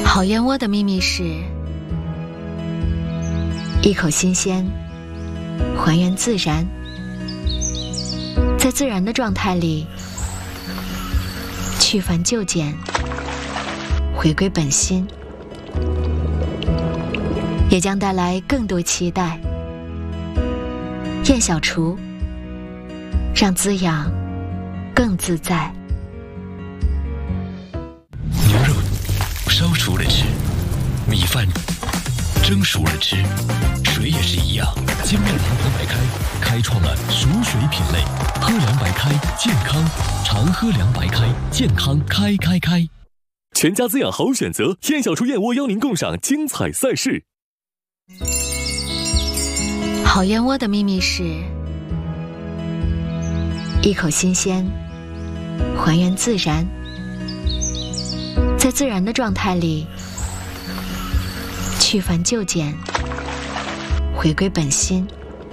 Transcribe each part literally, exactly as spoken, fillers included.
好燕窝的秘密是一口新鲜，还原自然，在自然的状态里去繁就简，回归本心，也将带来更多期待。燕小厨，让滋养更自在。 牛肉烧熟了吃，米饭蒸熟了吃，水也是一样。精酿良白白开开创了熟水品类，喝凉白开健康，常喝凉白开健康开开开。全家滋养好选择，燕小厨燕窝邀您共赏精彩赛事。 好燕窝的秘密是一口新鲜，还原自然，在自然的状态里去繁就简，回归本心，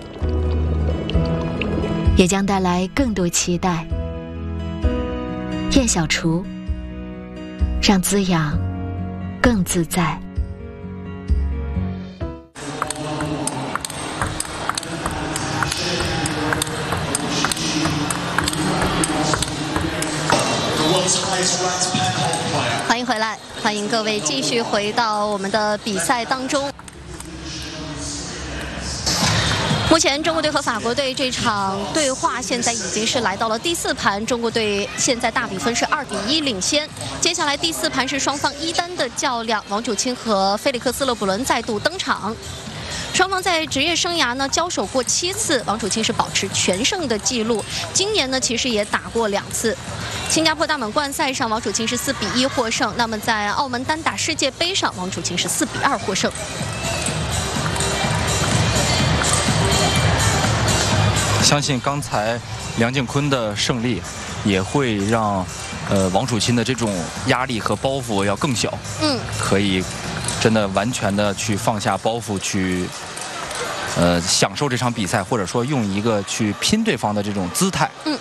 也将带来更多期待。燕小厨，让滋养更自在。 欢迎回来，欢迎各位继续回到我们的比赛当中。目前中国队和法国队这场对话现在已经是来到了第四盘，中国队现在大比分是二比一领先。接下来第四盘是双方一单的较量，王楚钦和菲利克斯勒布伦再度登场。双方在职业生涯呢交手过七次，王楚钦是保持全胜的记录。今年呢其实也打过两次。新加坡大满贯赛上，王楚钦是四比一获胜。那么在澳门单打世界杯上，王楚钦是四比二获胜。 相信刚才梁靖昆的胜利，也会让呃王楚钦的这种压力和包袱要更小。嗯，可以真的完全的去放下包袱，去呃享受这场比赛，或者说用一个去拼对方的这种姿态。嗯。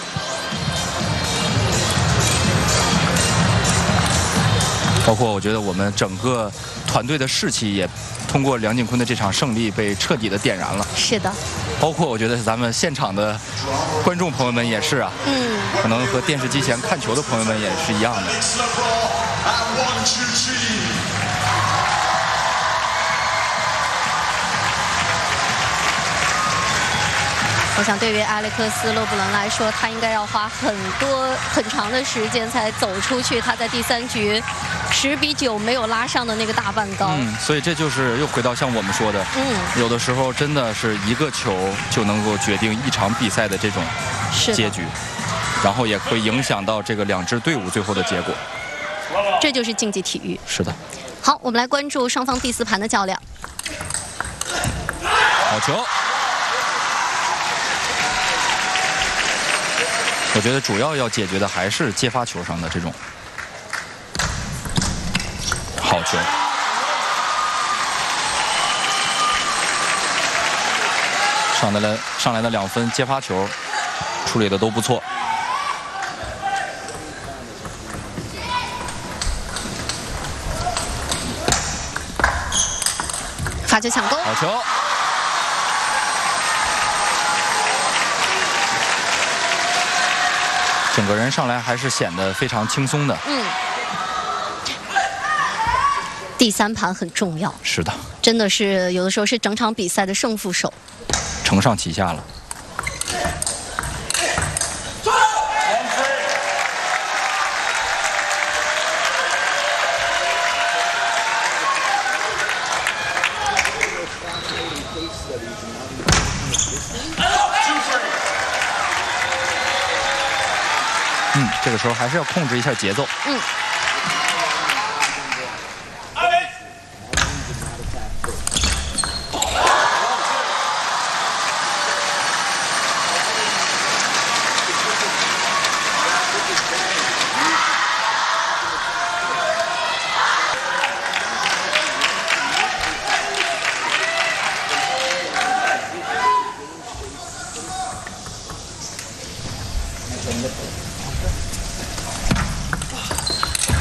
包括我觉得我们整个团队的士气也通过梁靖昆的这场胜利被彻底的点燃了。是的。包括我觉得咱们现场的观众朋友们也是啊，嗯，可能和电视机前看球的朋友们也是一样的。 我想，对于埃里克斯·勒布伦来说，他应该要花很多很长的时间才走出去他在第三局十比九没有拉上的那个大半高。 嗯，所以这就是又回到像我们说的，嗯，有的时候真的是一个球就能够决定一场比赛的这种结局，然后也会影响到这个两支队伍最后的结果。 这就是竞技体育。 是的。 好，我们来关注双方第四盘的较量。 好球。我觉得主要要解决的还是接发球上的这种好球。上来了，上来的两分接发球处理的都不错。 发球抢攻， 好球。整个人上来还是显得非常轻松的。嗯， 第三盘很重要。 是的， 真的是有的时候是整场比赛的胜负手。 承上启下了。嗯，这个时候还是要控制一下节奏。嗯。